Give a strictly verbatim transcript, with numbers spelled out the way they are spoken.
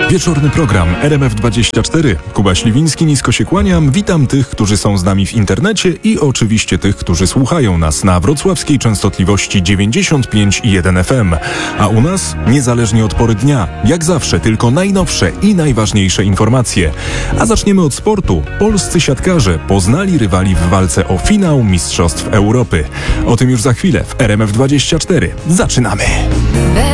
Wieczorny program R M F dwadzieścia cztery. Kuba Śliwiński, nisko się kłaniam. Witam tych, którzy są z nami w internecie i oczywiście tych, którzy słuchają nas na wrocławskiej częstotliwości dziewięćdziesiąt pięć i jeden F M. A u nas, niezależnie od pory dnia, jak zawsze, tylko najnowsze i najważniejsze informacje. A zaczniemy od sportu. Polscy siatkarze poznali rywali w walce o finał Mistrzostw Europy. O tym już za chwilę w R M F dwadzieścia cztery. Zaczynamy!